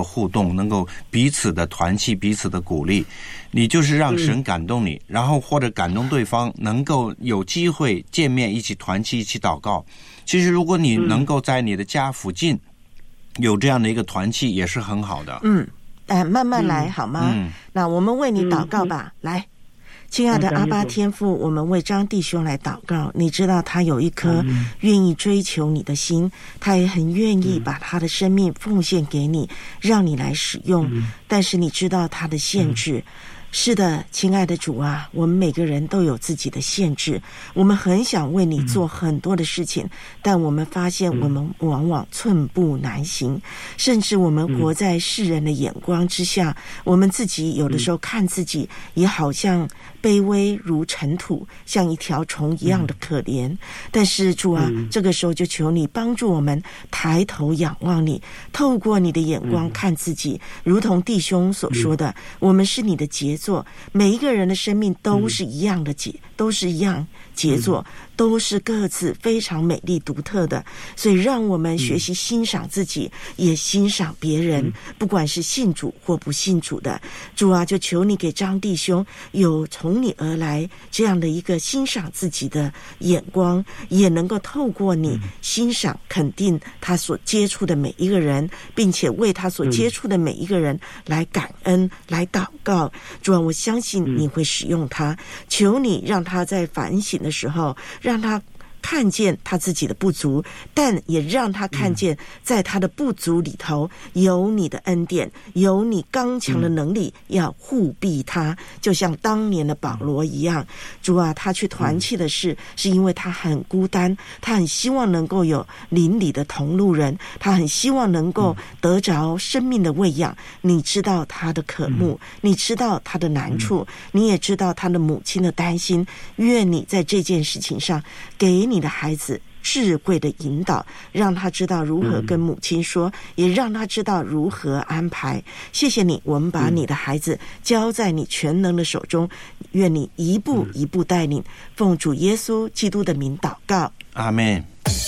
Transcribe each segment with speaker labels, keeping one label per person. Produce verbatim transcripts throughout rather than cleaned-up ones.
Speaker 1: 够互动，能够彼此的团契，彼此的鼓励。你就是让神感动你，然后或者感动对方，能够有机会见面，一起团契，一起祷告。其实如果你能够在你的家附近有这样的一个团契，也是很好的。
Speaker 2: 嗯，哎，慢慢来好吗？
Speaker 1: 嗯，
Speaker 2: 那我们为你祷告吧，嗯、来。亲爱的阿爸天父，我们为张弟兄来祷告。你知道他有一颗愿意追求你的心，他也很愿意把他的生命奉献给你，让你来使用。但是你知道他的限制。是的，亲爱的主啊，我们每个人都有自己的限制，我们很想为你做很多的事情，但我们发现我们往往寸步难行，甚至我们活在世人的眼光之下，我们自己有的时候看自己也好像卑微如尘土，像一条虫一样的可怜。但是主啊，这个时候就求你帮助我们抬头仰望你，透过你的眼光看自己，如同弟兄所说的，我们是你的杰作，每一个人的生命都是一样的杰，都是一样杰作，都是各自非常美丽独特的。所以让我们学习欣赏自己，也欣赏别人，不管是信主或不信主的。主啊，就求你给张弟兄有从你而来这样的一个欣赏自己的眼光，也能够透过你欣赏肯定他所接触的每一个人，并且为他所接触的每一个人来感恩，来祷告。主啊，我相信你会使用他，求你让他在反省的时候，让他看见他自己的不足，但也让他看见在他的不足里头有你的恩典，有你刚强的能力要护庇他，就像当年的保罗一样。主啊，他去团契的事是因为他很孤单，他很希望能够有邻里的同路人，他很希望能够得着生命的喂养。你知道他的渴慕，你知道他的难处，你也知道他的母亲的担心。愿你在这件事情上给你的孩子智慧的引导，让他知道如何跟母亲说，也让他知道如何安排。谢谢你，我们把你的孩子交在你全能的手中，愿你一步一步带领，奉主耶稣基督的名祷告，
Speaker 1: 阿们。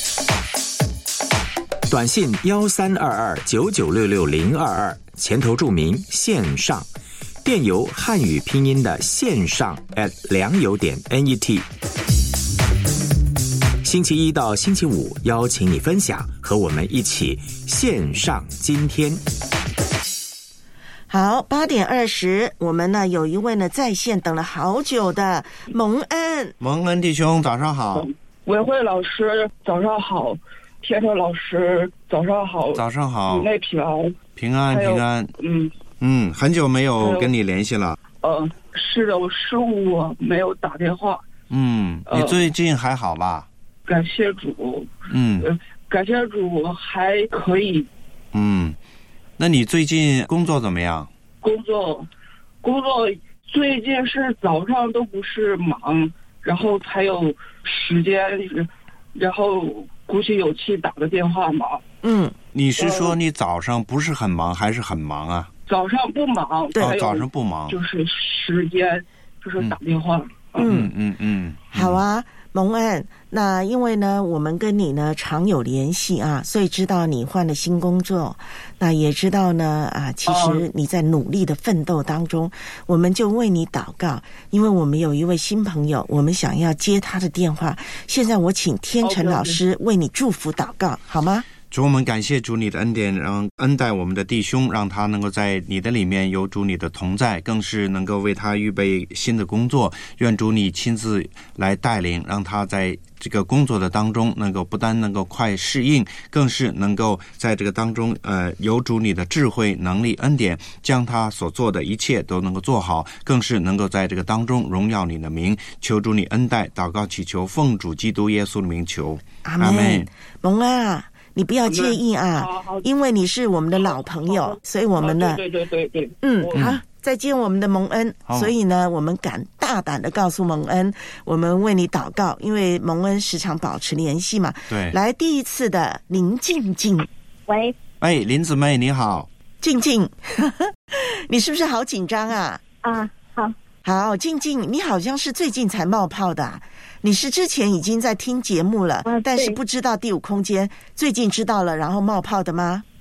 Speaker 3: 短信一三二二九九六六零二二，前头注明线上，电邮汉语拼音的线上 at 良友点 net。星期一到星期五邀请你分享，和我们一起线上今天。
Speaker 2: 好，八点二十，我们呢有一位呢在线等了好久的蒙恩，
Speaker 1: 蒙恩弟兄早上好，
Speaker 4: 伟慧老师早上好，天成老师早上好，
Speaker 1: 早上好，
Speaker 4: 内平安，
Speaker 1: 平安平安，
Speaker 4: 嗯
Speaker 1: 嗯，很久没有跟你联系了，
Speaker 4: 呃，是的，我失误，我没有打电话，
Speaker 1: 嗯，你最近还好吧？
Speaker 4: 感谢主，
Speaker 1: 嗯、
Speaker 4: 呃，感谢主还可以。
Speaker 1: 嗯，那你最近工作怎么样？
Speaker 4: 工作，工作最近是早上都不是忙，然后才有时间，然后鼓起勇气打个电话嘛。
Speaker 2: 嗯，
Speaker 1: 你是说你早上不是很忙，还是很忙啊？
Speaker 4: 早上不忙，
Speaker 1: 对，哦、早上不忙，
Speaker 4: 就是时间，就是打电话。
Speaker 2: 嗯
Speaker 1: 嗯嗯嗯，
Speaker 2: 好啊。蒙恩，那因为呢我们跟你呢常有联系啊，所以知道你换了新工作，那也知道呢啊，其实你在努力的奋斗当中，我们就为你祷告，因为我们有一位新朋友，我们想要接他的电话，现在我请天成老师为你祝福祷告，好吗？
Speaker 1: 主，我们感谢主你的恩典，让恩待我们的弟兄，让他能够在你的里面有主你的同在，更是能够为他预备新的工作。愿主你亲自来带领，让他在这个工作的当中能够不单能够快适应，更是能够在这个当中呃有主你的智慧能力恩典，将他所做的一切都能够做好，更是能够在这个当中荣耀你的名。求主你恩待，祷告祈求，奉主基督耶稣的名求，
Speaker 2: 阿们。蒙恩啊，你不要介意啊，因为你是我们的老朋友，所以我们呢，
Speaker 4: 对对对对，
Speaker 2: 嗯，好，再见我们的蒙恩。所以呢，我们敢大胆的告诉蒙恩，我们为你祷告，因为蒙恩时常保持联系嘛。
Speaker 1: 对，
Speaker 2: 来第一次的林静静，
Speaker 5: 喂，
Speaker 1: 哎，林姊妹你好，
Speaker 2: 静静，你是不是好紧张啊？
Speaker 5: 啊，好，
Speaker 2: 好，静静，你好像是最近才冒泡的、啊。你是之前已经在听节目了、
Speaker 5: 啊、
Speaker 2: 但是不知道第五空间，最近知道了然后冒泡的吗？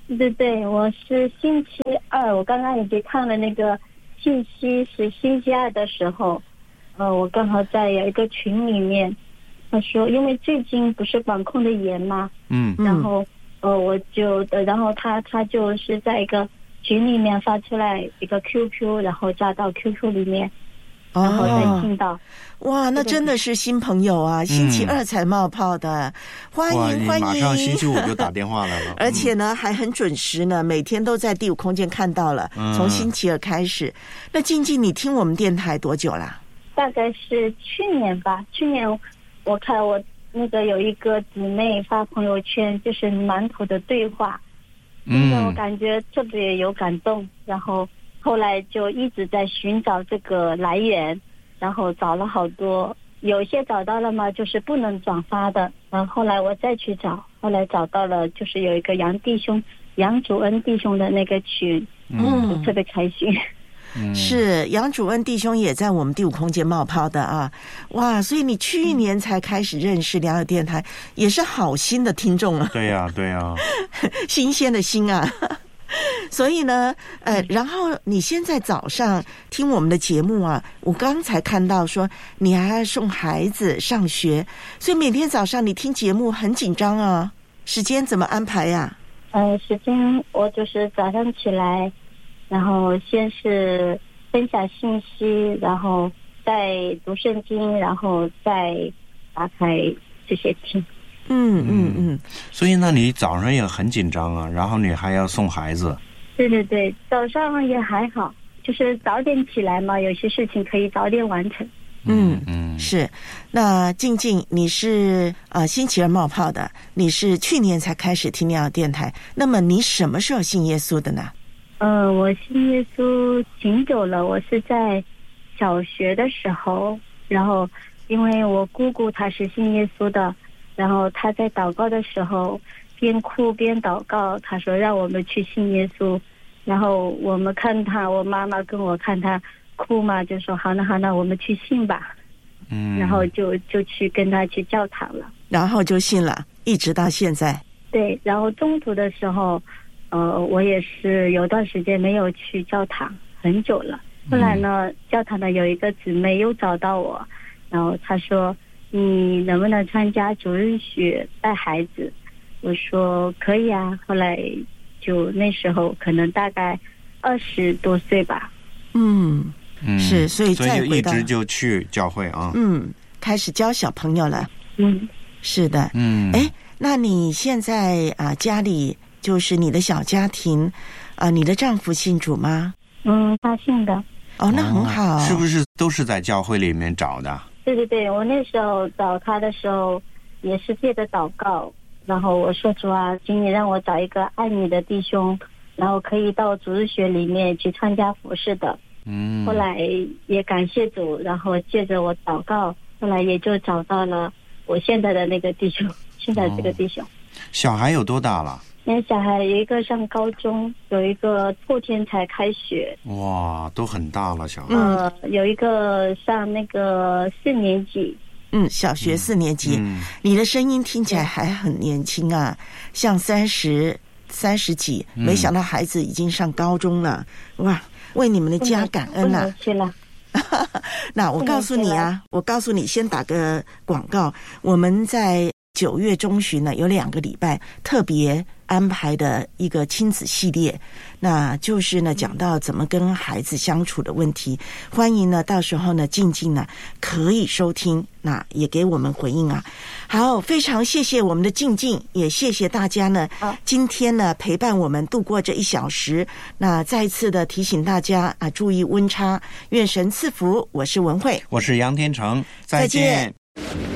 Speaker 5: 对对，我是星期二，我刚刚已经看了那个信息，是星期二的时候，呃，我刚好在有一个群里面，他说因为最近不是管控的严嘛，
Speaker 1: 嗯，
Speaker 5: 然后呃我就然后他他就是在一个群里面发出来一个 Q Q， 然后加到 Q Q 里面，然后再进到。
Speaker 2: 哦哇，那真的是新朋友啊！星期二才冒泡的，欢迎欢迎！
Speaker 1: 马上星期五就打电话来了，
Speaker 2: 而且呢还很准时呢，每天都在第五空间看到了。嗯、从星期二开始，那静静，你听我们电台多久啦？
Speaker 5: 大概是去年吧。去年我看我那个有一个姊妹发朋友圈，就是馒头的对话，嗯，我感觉特别有感动，然后后来就一直在寻找这个来源。然后找了好多，有些找到了嘛，就是不能转发的。然后后来我再去找，后来找到了，就是有一个杨弟兄、杨主恩弟兄的那个群，嗯，我特别开心。
Speaker 2: 嗯、是杨主恩弟兄也在我们第五空间冒泡的啊！哇，所以你去年才开始认识良友电台，也是好心的听众啊！
Speaker 1: 对呀、啊，对呀、啊，
Speaker 2: 新鲜的心啊！所以呢，呃，然后你现在早上听我们的节目啊，我刚才看到说你还要送孩子上学，所以每天早上你听节目很紧张啊，时间怎么安排呀、
Speaker 5: 啊？呃，时间我就是早上起来，然后先是分享信息，然后再读圣经，然后再打开这些听。
Speaker 2: 嗯嗯嗯，
Speaker 1: 所以那你早上也很紧张啊，然后你还要送孩子。
Speaker 5: 对对对，早上也还好，就是早点起来嘛，有些事情可以早点完成。
Speaker 2: 嗯嗯，是。那静静，你是啊、呃、星期二冒泡的，你是去年才开始听良友电台，那么你什么时候信耶稣的呢？
Speaker 5: 呃，我信耶稣挺久了，我是在小学的时候，然后因为我姑姑她是信耶稣的。然后他在祷告的时候边哭边祷告，他说让我们去信耶稣，然后我们看他，我妈妈跟我看他哭嘛，就说好那好那我们去信吧，嗯，然后就就去跟他去教堂了，
Speaker 2: 然后就信了，一直到现在。
Speaker 5: 对，然后中途的时候呃我也是有段时间没有去教堂很久了，后来呢、嗯、教堂的有一个姊妹又找到我，然后她说你能不能参加主日学带孩子？我说可以啊。后来就那时候可能大概二十多岁吧。
Speaker 2: 嗯嗯，是，所以再
Speaker 1: 所以一直就去教会啊。
Speaker 2: 嗯，开始教小朋友了。
Speaker 5: 嗯，
Speaker 2: 是的。嗯，哎，那你现在啊家里就是你的小家庭啊，你的丈夫信主吗？
Speaker 5: 嗯，他信的。
Speaker 2: 哦，那很好。
Speaker 1: 是不是都是在教会里面找的？
Speaker 5: 对对对，我那时候找他的时候也是借着祷告，然后我说主啊，请你让我找一个爱你的弟兄，然后可以到主日学里面去参加服事的。嗯，后来也感谢主，然后借着我祷告，后来也就找到了我现在的那个弟兄，现在这个弟兄。哦、
Speaker 1: 小孩有多大了？
Speaker 5: 那小孩有一个上高中，有一个后天才开学。
Speaker 1: 哇，都很大了，小孩。
Speaker 5: 呃，有一个上那个四年级。
Speaker 2: 嗯，小学四年级。嗯，你的声音听起来还很年轻啊，像三十三十几，嗯，没想到孩子已经上高中了，哇！为你们的家感恩啊！
Speaker 5: 去了。
Speaker 2: 那我告诉你啊，我告诉你，先打个广告，我们在九月中旬呢有两个礼拜特别安排的一个亲子系列，那就是呢讲到怎么跟孩子相处的问题，欢迎呢到时候呢静静呢可以收听，那也给我们回应啊。好，非常谢谢我们的静静，也谢谢大家呢今天呢陪伴我们度过这一小时。那再一次的提醒大家啊，注意温差，愿神赐福。我是文慧，
Speaker 1: 我是杨天成，再见。
Speaker 2: 再见。